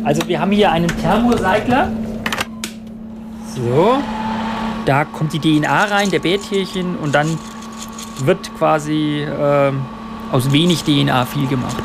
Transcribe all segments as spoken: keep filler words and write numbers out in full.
Also wir haben hier einen Thermocycler. So, da kommt die D N A rein, der Bärtierchen, und dann wird quasi äh, aus wenig D N A viel gemacht.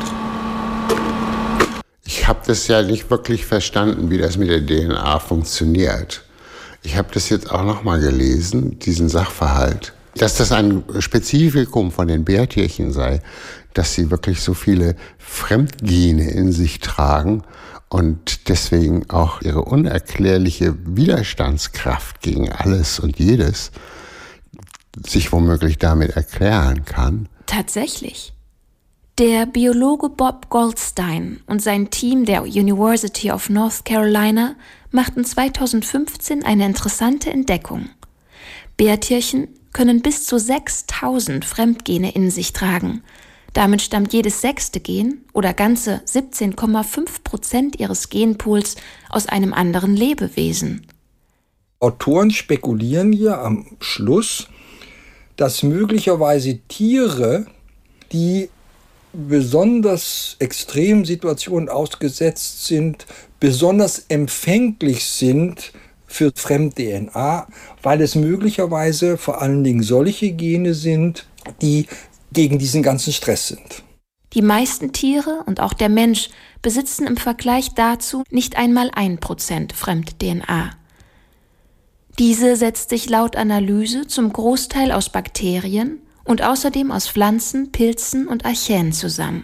Ich habe das ja nicht wirklich verstanden, wie das mit der D N A funktioniert. Ich habe das jetzt auch noch mal gelesen, diesen Sachverhalt, dass das ein Spezifikum von den Bärtierchen sei, dass sie wirklich so viele Fremdgene in sich tragen und deswegen auch ihre unerklärliche Widerstandskraft gegen alles und jedes sich womöglich damit erklären kann. Tatsächlich. Der Biologe Bob Goldstein und sein Team der University of North Carolina machten zweitausendfünfzehn eine interessante Entdeckung. Bärtierchen können bis zu sechstausend Fremdgene in sich tragen. Damit stammt jedes sechste Gen oder ganze siebzehn Komma fünf Prozent ihres Genpools aus einem anderen Lebewesen. Autoren spekulieren hier am Schluss, dass möglicherweise Tiere, die besonders extremen Situationen ausgesetzt sind, besonders empfänglich sind für Fremd-D N A, weil es möglicherweise vor allen Dingen solche Gene sind, die gegen diesen ganzen Stress sind. Die meisten Tiere und auch der Mensch besitzen im Vergleich dazu nicht einmal ein Prozent Fremd-D N A. Diese setzt sich laut Analyse zum Großteil aus Bakterien und außerdem aus Pflanzen, Pilzen und Archäen zusammen.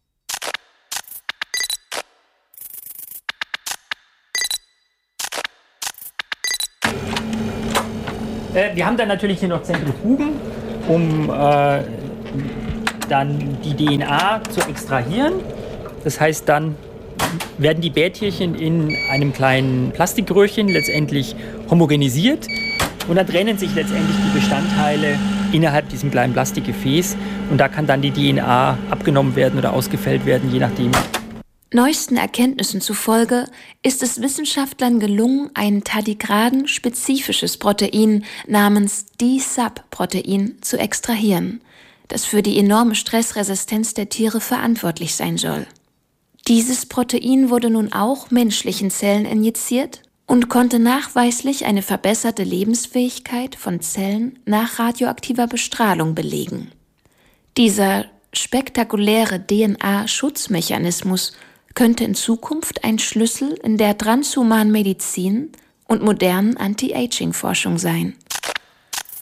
Äh, wir haben dann natürlich hier noch Zentrifugen, um äh, dann die D N A zu extrahieren. Das heißt, dann werden die Bärtierchen in einem kleinen Plastikröhrchen letztendlich homogenisiert und dann trennen sich letztendlich die Bestandteile innerhalb diesem kleinen Plastikgefäß und da kann dann die D N A abgenommen werden oder ausgefällt werden, je nachdem. Neuesten Erkenntnissen zufolge ist es Wissenschaftlern gelungen, ein tardigraden-spezifisches Protein namens D-Sub-Protein zu extrahieren, das für die enorme Stressresistenz der Tiere verantwortlich sein soll. Dieses Protein wurde nun auch menschlichen Zellen injiziert und konnte nachweislich eine verbesserte Lebensfähigkeit von Zellen nach radioaktiver Bestrahlung belegen. Dieser spektakuläre D N A-Schutzmechanismus könnte in Zukunft ein Schlüssel in der transhumanen Medizin und modernen Anti-Aging-Forschung sein.